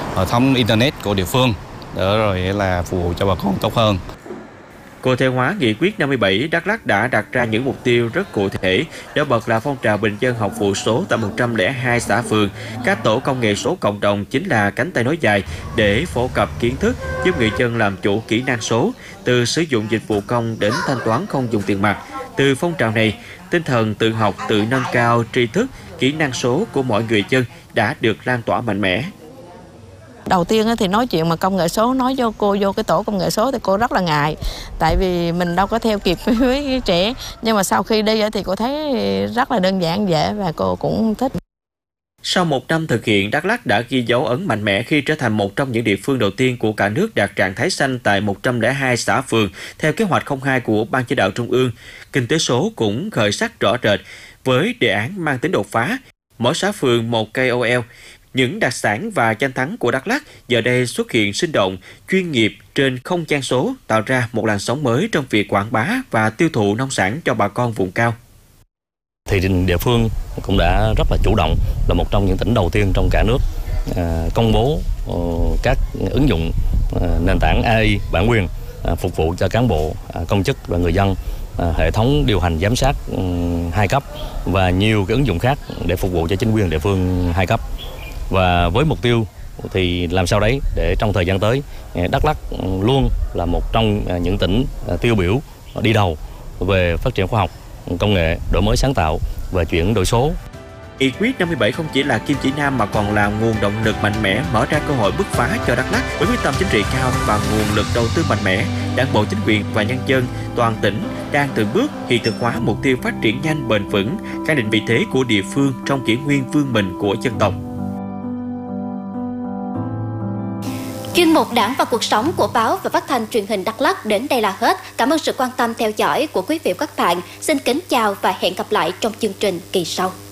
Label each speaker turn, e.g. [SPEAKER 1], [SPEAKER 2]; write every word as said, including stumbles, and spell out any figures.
[SPEAKER 1] thống internet của địa phương để rồi là phục vụ cho bà con tốt hơn.
[SPEAKER 2] Cụ thể hóa nghị quyết năm mươi bảy, Đắk Lắk đã đặt ra những mục tiêu rất cụ thể, nổi bật là phong trào bình dân học vụ số tại một trăm lẻ hai xã phường. Các tổ công nghệ số cộng đồng chính là cánh tay nối dài để phổ cập kiến thức, giúp người dân làm chủ kỹ năng số, từ sử dụng dịch vụ công đến thanh toán không dùng tiền mặt. Từ phong trào này, tinh thần tự học, tự nâng cao tri thức, kỹ năng số của mọi người dân đã được lan tỏa mạnh mẽ.
[SPEAKER 3] Đầu tiên thì nói chuyện mà công nghệ số, nói cho cô vô cái tổ công nghệ số thì cô rất là ngại. Tại vì mình đâu có theo kịp với trẻ. Nhưng mà sau khi đi thì cô thấy rất là đơn giản, dễ và cô cũng thích.
[SPEAKER 2] Sau một năm thực hiện, Đắk Lắk đã ghi dấu ấn mạnh mẽ khi trở thành một trong những địa phương đầu tiên của cả nước đạt trạng thái xanh tại một trăm lẻ hai xã phường theo kế hoạch không hai của Ban Chỉ đạo Trung ương. Kinh tế số cũng khởi sắc rõ rệt với đề án mang tính đột phá. Mỗi xã phường một K O L. Những đặc sản và danh thắng của Đắk Lắk giờ đây xuất hiện sinh động, chuyên nghiệp trên không gian số, tạo ra một làn sóng mới trong việc quảng bá và tiêu thụ nông sản cho bà con vùng cao.
[SPEAKER 4] Thì địa phương cũng đã rất là chủ động, là một trong những tỉnh đầu tiên trong cả nước à, công bố à, các ứng dụng à, nền tảng A I bản quyền à, phục vụ cho cán bộ, à, công chức và người dân, à, hệ thống điều hành giám sát um, hai cấp và nhiều cái ứng dụng khác để phục vụ cho chính quyền địa phương hai cấp. Và với mục tiêu thì làm sao đấy để trong thời gian tới, Đắk Lắk luôn là một trong những tỉnh tiêu biểu đi đầu về phát triển khoa học, công nghệ, đổi mới sáng tạo và chuyển đổi số.
[SPEAKER 2] Nghị quyết năm mươi bảy không chỉ là kim chỉ nam mà còn là nguồn động lực mạnh mẽ, mở ra cơ hội bứt phá cho Đắk Lắk. Với quyết tâm chính trị cao và nguồn lực đầu tư mạnh mẽ, Đảng bộ, chính quyền và nhân dân toàn tỉnh đang từng bước hiện thực hóa mục tiêu phát triển nhanh, bền vững, khẳng định vị thế của địa phương trong kỷ nguyên vươn mình của dân tộc.
[SPEAKER 5] Chuyên mục Đảng và cuộc sống của báo và phát thanh truyền hình Đắk Lắk đến đây là hết. Cảm ơn sự quan tâm theo dõi của quý vị và các bạn. Xin kính chào và hẹn gặp lại trong chương trình kỳ sau.